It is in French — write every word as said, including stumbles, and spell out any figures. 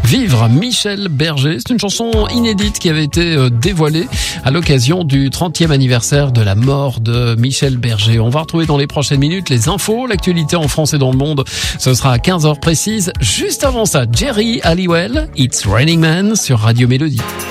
Vivre, Michel Berger. C'est une chanson inédite qui avait été dévoilée à l'occasion du trentième anniversaire de la mort de Michel Berger. On va retrouver dans les prochaines minutes les infos, l'actualité en France et dans le monde. Ce sera à quinze heures précises. Juste avant ça, Jerry Halliwell, It's Raining Man sur Radio Mélodie.